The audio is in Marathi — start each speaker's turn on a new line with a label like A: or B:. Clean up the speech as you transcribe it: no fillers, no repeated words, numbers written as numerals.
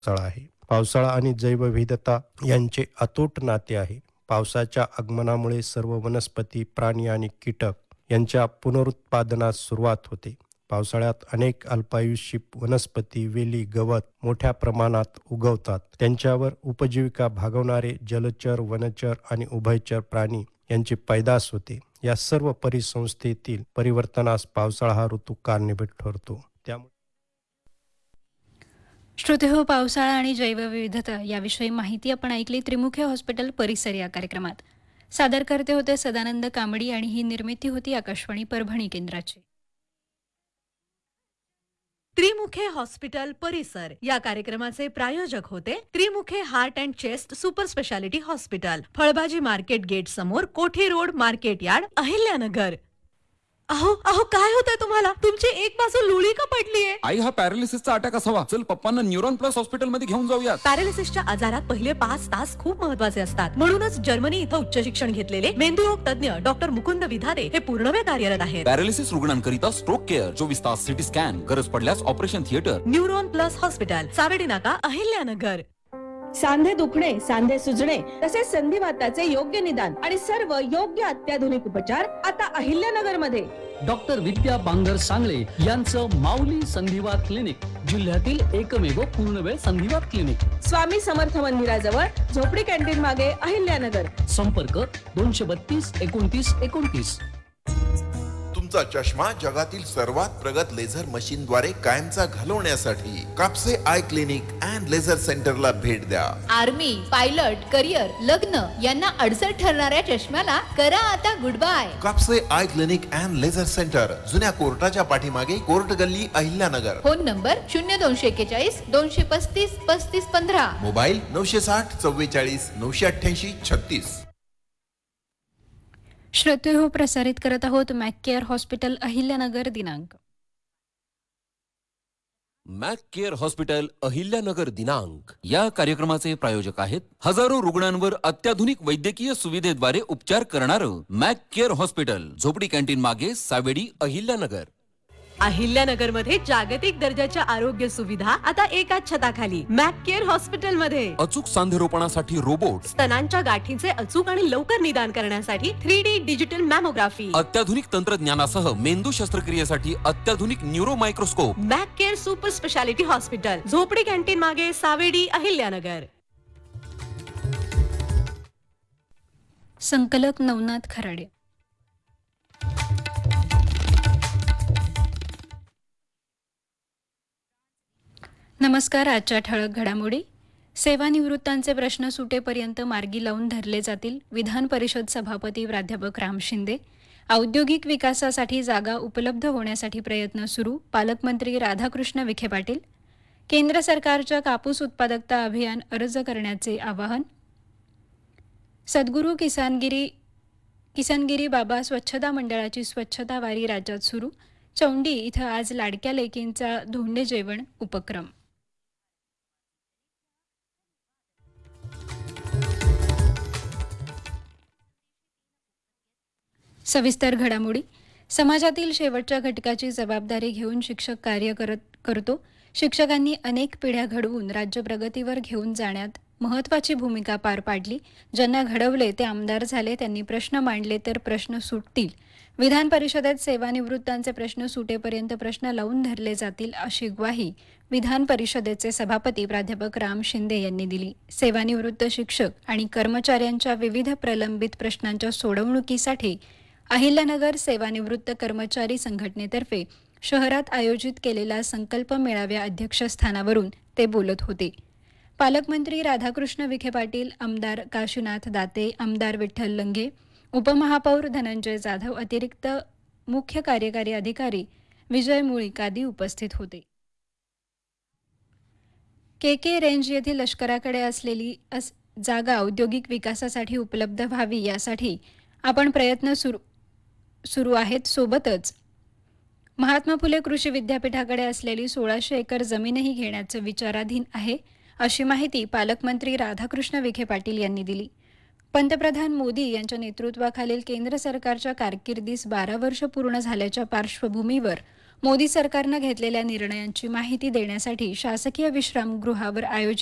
A: पावसाळा आहे. पावसाळा आणि जैवविविधता यांचे अतूट नाते आहे. पावसाच्या आगमनामुळे सर्व वनस्पती, प्राणी आणि कीटक यांच्या पुनरुत्पादनास सुरुवात होते. पावसाळ्यात अनेक अल्पायुषी वनस्पती, वेली, गवत मोठ्या प्रमाणात उगवतात. त्यांच्यावर उपजीविका भागवणारे जलचर, वनचर आणि उभयचर प्राणी यांची पैदास होते. या सर्व परिसंस्थेतील परिवर्तनास पावसाळा हा ऋतू कारणीभूत ठरतो. त्यामुळे
B: श्रोतेहो, पावसाळा आणि जैवविविधता याविषयी माहिती आपण ऐकली त्रिमुखे हॉस्पिटल परिसर या कार्यक्रमात. सादर करते होते सदानंद कांबडी आणि ही निर्मिती होती आकाशवाणी परभणी केंद्राची.
C: त्रिमुखे हॉस्पिटल परिसर या कार्यक्रमाचे प्रायोजक होते Trimukhe heart and chest super speciality hospital, फळभाजी मार्केट गेट समोर, कोठी रोड, मार्केट यार्ड, अहिल्यानगर. अहो अहो, काय होतंय तुम्हाला? तुमची एक बाजू लुळी का पडलीये?
D: आई, हा पॅरालिसिसचा अटॅक असावा. चल पप्पांना न्यूरॉन प्लस हॉस्पिटलमध्ये घेऊन जाऊया.
C: पॅरालिसिसच्या आजारात पहिले 5 तास खूप महत्वाचे असतात. म्हणूनच जर्मनी इथं उच्च शिक्षण घेतलेले मेंदुरोग तज्ञ डॉक्टर मुकुंद विधारे हे पूर्णवेळ कार्यरत आहेत.
D: पॅरालिसिस रुग्णांकरिता स्ट्रोक केअर, 24 तास सिटी स्कॅन, गरज पडल्यास operation theatre.
C: Neuron plus hospital, Savedi नाका, अहिल्यानगर.
E: सांधे दुखणे, सांधे सुजणे तसेच संधिवाताचे योग्य निदान आणि सर्व योग्य अत्याधुनिक उपचार आता अहिल्यानगर मध्ये.
F: डॉक्टर विद्या बांगर सांगळे यांचं माऊली संधिवात क्लिनिक, जिल्ह्यातील एकमेव पूर्णवेळ संधिवात क्लिनिक.
E: स्वामी समर्थ मंदिराजवळ, झोपडी कॅन्टीन मागे, अहिल्यानगर.
F: संपर्क 232 29 29.
G: तुमचा चष्मा जगातील सर्वात प्रगत लेझर मशीन द्वारे कायमचा घालवण्यासाठी Kapse eye clinic and laser सेंटरला भेट द्या.
H: आर्मी, पायलट, करिअर, लग्न यांना अडचण ठरणाऱ्या चष्म्याला करा आता good bye.
G: Kapse eye clinic and laser centre, जुन्या कोर्टाच्या पाठीमागे, कोर्ट गल्ली, अहिल्यानगर.
H: Phone number 0241 235 3515.
G: मोबाईल 960 44 988 36.
B: श्रोतेहो, प्रसारित करत आहोत मॅककेअर हॉस्पिटल अहिल्यानगर दिनांक.
D: मॅक केअर हॉस्पिटल अहिल्यानगर दिनांक या कार्यक्रमाचे प्रायोजक आहेत हजारो रुग्णांवर अत्याधुनिक वैद्यकीय सुविधेद्वारे उपचार करणारं मॅक केअर हॉस्पिटल, झोपडी कॅन्टीन मागे, सावेडी, अहिल्यानगर.
C: अहिल्यानगर मध्ये जागतिक दर्जाच्या आरोग्य सुविधा आता एकाच छताखाली, मॅक केअर हॉस्पिटल मध्ये.
D: अचूक सांधेरोपणासाठी रोबोट,
C: स्तनांच्या गाठीचे अचूक आणि लवकर निदान करण्यासाठी 3D डिजिटल मॅमोग्राफी,
D: अत्याधुनिक तंत्रज्ञानासह मेंदू शस्त्रक्रियेसाठी अत्याधुनिक neuro microscope.
C: Mac care super speciality hospital, झोपडी कॅन्टीन मागे, सावेडी, अहिल्यानगर.
B: संकलक नवनाथ खराडे. नमस्कार. आजच्या ठळक घडामोडी. सेवानिवृत्तांचे प्रश्न सुटेपर्यंत मार्गी लावून धरले जातील, विधान परिषद सभापती प्राध्यापक राम शिंदे. औद्योगिक विकासासाठी जागा उपलब्ध होण्यासाठी प्रयत्न सुरू, पालकमंत्री राधाकृष्ण विखे पाटील. केंद्र सरकारच्या कापूस उत्पादकता अभियान अर्ज करण्याचे आवाहन. सद्गुरू किसनगिरी बाबा स्वच्छता मंडळाची स्वच्छता वारी राज्यात सुरू. चौंडी इथं आज लाडक्या लेकींचा धोंडे जेवण उपक्रम. सविस्तर घडामोडी. समाजातील शेवटच्या घटकाची जबाबदारी घेऊन शिक्षक कार्य करतो. शिक्षकांनी अनेक पिढ्या घडवून राज्य प्रगतीवर घेऊन जाण्यात महत्त्वाची भूमिका पार पाडली. ज्यांना घडवले ते आमदार झाले, त्यांनी प्रश्न मांडले तर प्रश्न सुटतील. विधान परिषदेत सेवानिवृत्तांचे प्रश्न सुटेपर्यंत प्रश्न लावून धरले जातील, अशी ग्वाही विधान परिषदेचे सभापती प्राध्यापक राम शिंदे यांनी दिली. सेवानिवृत्त शिक्षक आणि कर्मचाऱ्यांच्या विविध प्रलंबित प्रश्नांच्या सोडवणुकीसाठी अहिल्यानगर सेवानिवृत्त कर्मचारी संघटनेतर्फे शहरात आयोजित केलेल्या संकल्प मेळाव्या अध्यक्षस्थानावरून ते बोलत होते. पालकमंत्री राधाकृष्ण विखे पाटील, आमदार काशीनाथ दाते, आमदार विठ्ठल लंगे, उपमहापौर धनंजय जाधव, अतिरिक्त मुख्य कार्यकारी अधिकारी विजय मुळीक आदी उपस्थित होते. के रेंज येथील लष्कराकडे असलेली जागा औद्योगिक विकासासाठी उपलब्ध व्हावी यासाठी आपण प्रयत्न सुरू आहेत. सोबतच महात्मा फुले कृषी विद्यापीठाकडे असलेली 1600 एकर जमीनही घेण्याचं विचाराधीन आहे, अशी माहिती पालकमंत्री राधाकृष्ण विखे पाटील यांनी दिली. पंतप्रधान मोदी यांच्या नेतृत्वाखालील केंद्र सरकारच्या कारकिर्दीस 12 वर्ष पूर्ण झाल्याच्या पार्श्वभूमीवर मोदी सरकारनं घेतलेल्या निर्णयांची माहिती देण्यासाठी शासकीय विश्रामगृहावर आयोजित